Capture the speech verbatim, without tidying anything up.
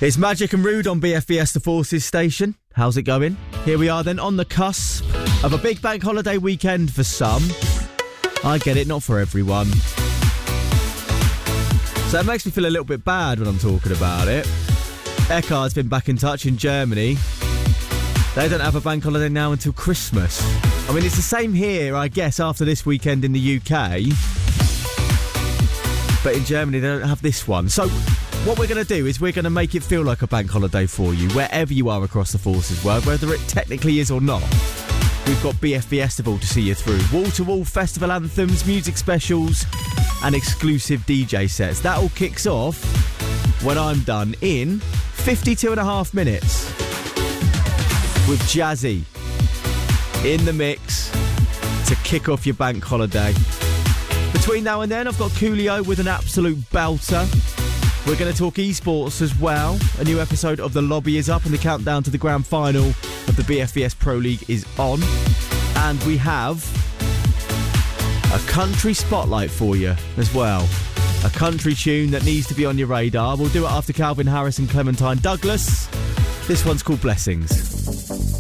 It's Magic and Rude on B F B S The Forces station. How's it going? Here we are then on the cusp of a big bank holiday weekend for some. I get it, not for everyone. So it makes me feel a little bit bad when I'm talking about it. Eckhart's been back in touch in Germany. They don't have a bank holiday now until Christmas. I mean, it's the same here, I guess, after this weekend in the U K. But in Germany, they don't have this one. So what we're going to do is we're going to make it feel like a bank holiday for you, wherever you are across the Forces world, whether it technically is or not. We've got B F B Festival to see you through. Wall-to-wall festival anthems, music specials, and exclusive D J sets. That all kicks off when I'm done in fifty-two and a half minutes. With Jazzy in the mix to kick off your bank holiday. Between now and then, I've got Coolio with an absolute belter. We're going to talk esports as well. A new episode of The Lobby is up and the countdown to the grand final of the B F B S Pro League is on. And we have a country spotlight for you as well. A country tune that needs to be on your radar. We'll do it after Calvin Harris and Clementine Douglas. This one's called Blessings.